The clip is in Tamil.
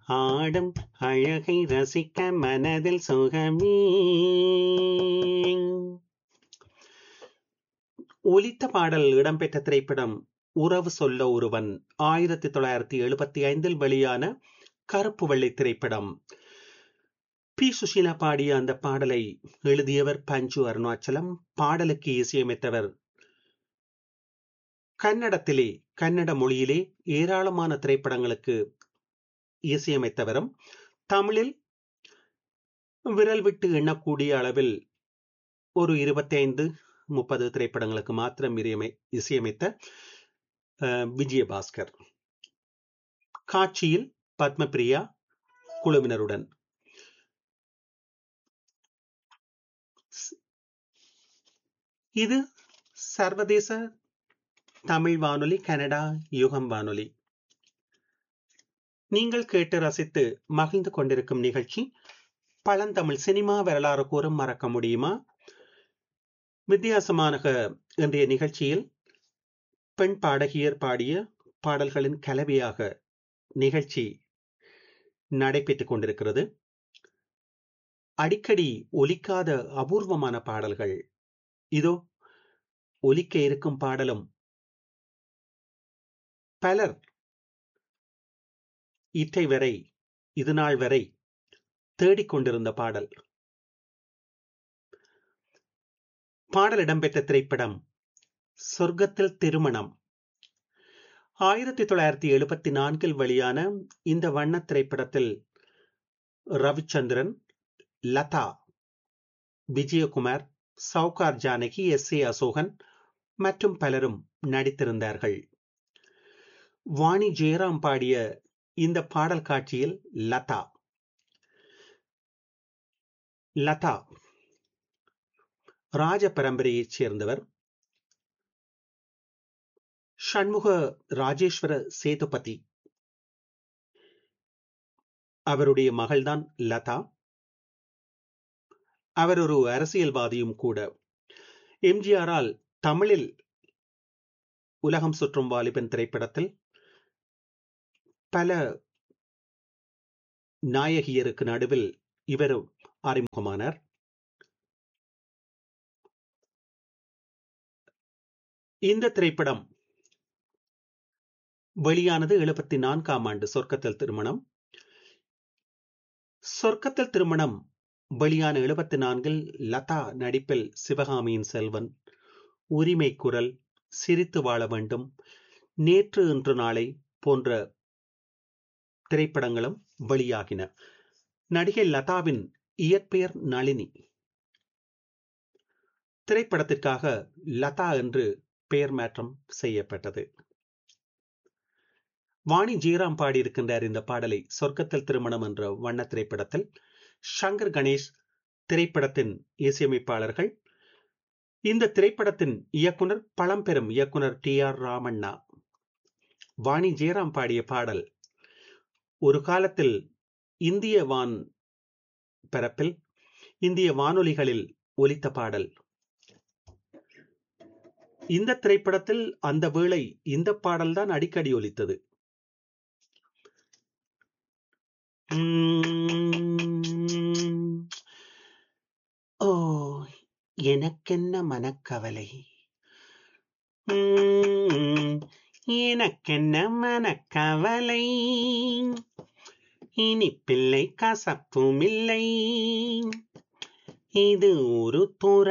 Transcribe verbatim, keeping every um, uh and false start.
ஆடும் அழகை ரசிக்க மனதில் சுகமே. ஒலித்த பாடல் இடம்பெற்ற திரைப்படம் உறவு சொல்ல ஒருவன். ஆயிரத்தி தொள்ளாயிரத்தி எழுபத்தி ஐந்தில் வெளியான கருப்பு வெள்ளை திரைப்படம். பி சுஷீலா பாடிய அந்த பாடலை எழுதியவர் பஞ்சு அருணாச்சலம். பாடலுக்கு இசையமைத்தவர் கன்னடத்திலே கன்னட மொழியிலே ஏராளமான திரைப்படங்களுக்கு இசையமைத்தவரும், தமிழில் விரல் விட்டு எண்ணக்கூடிய அளவில் ஒரு இருபத்தி ஐந்து முப்பது திரைப்படங்களுக்கு மாத்திரம் இசையமைத்த விஜயபாஸ்கர். காட்சியில் பத்மபிரியா குழுவினருடன். இது சர்வதேச தமிழ் வானொலி, கனடா யுகம் வானொலி. நீங்கள் கேட்டு ரசித்து மகிழ்ந்து கொண்டிருக்கும் நிகழ்ச்சி பழந்தமிழ் சினிமா வரலாறு கூறும் மறக்க முடியுமா. வித்தியாசமான இன்றைய நிகழ்ச்சியில் பெண் பாடகியர் பாடிய பாடல்களின் கலவையாக நிகழ்ச்சி நடைபெற்றுக் கொண்டிருக்கிறது. அடிக்கடி ஒலிக்காத அபூர்வமான பாடல்கள். இதோ ஒலிக்க இருக்கும் பாடலும் பலர் இற்றை வரை இது நாள் வரை தேடிக்கொண்டிருந்த பாடல். பாடல் இடம்பெற்ற திரைப்படம் சொர்க்கத்தில் திருமணம். ஆயிரத்தி தொள்ளாயிரத்தி எழுபத்தி நான்கில் வெளியான இந்த வண்ண திரைப்படத்தில் ரவிச்சந்திரன், லதா, விஜயகுமார், சவுகார் ஜானகி, எஸ் ஏ அசோகன் மற்றும் பலரும் நடித்திருந்தார்கள். வாணி ஜெயராம் பாடிய இந்த பாடல் காட்சியில் லதா லதா ராஜ பரம்பரையைச் சேர்ந்தவர். ஷண்முக ராஜேஸ்வர சேதுபதி அவருடைய மகள்தான் லதா. அவர் ஒரு அரசியல்வாதியும் கூட. எம்ஜிஆரால் தமிழில் உலகம் சுற்றும் வாலிபன் திரைப்படத்தில் பல நாயகியருக்கு நடுவில் இவரும் அறிமுகமானார். இந்த திரைப்படம் வெளியானது எழுபத்தி நான்காம் ஆண்டு. சொர்க்கத்தில் திருமணம். சொர்க்கத்தில் திருமணம் வெளியான எழுபத்தி நான்கில் லதா நடிப்பில் சிவகாமியின் செல்வன், உரிமை குரல், சிரித்து வாழ வேண்டும், நேற்று இன்று நாளை போன்ற திரைப்படங்களும் வெளியாகின. நடிகை லதாவின் இயற்பெயர் நளினி. திரைப்படத்திற்காக லதா என்று பெயர் மாற்றம் செய்யப்பட்டது. வாணி ஜெயராம் பாடியிருக்கின்றார் இந்த பாடலை சொர்க்கத்தில் திருமணம் என்ற வண்ண திரைப்படத்தில். சங்கர் கணேஷ் திரைப்படத்தின் இசையமைப்பாளர்கள். இந்த திரைப்படத்தின் இயக்குனர் பழம்பெரும் இயக்குனர் டி ஆர் ராமண்ணா. வாணி ஜெயராம் பாடிய பாடல் ஒரு காலத்தில் இந்திய வான் பரப்பில் இந்திய வானொலிகளில் ஒலித்த பாடல். இந்த திரைப்படத்தில் அந்த வேளை இந்த பாடல்தான் அடிக்கடி ஒலித்தது. ஓ எனக்கென்ன மனக்கவலை, எனக்கென்ன மனக்கவலை, இனி பிள்ளை கசப்பும் இல்லை, இது ஒரு தூர